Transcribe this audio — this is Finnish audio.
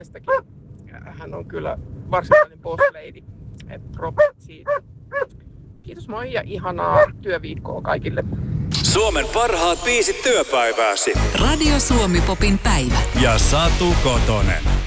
Hän on kyllä varsinainen boss lady. Propsit siitä. Kiitos moi ja ihanaa työviikkoa kaikille. Suomen parhaat biisit työpäivääsi. Radio Suomi Popin päivä. Ja Satu Kotonen.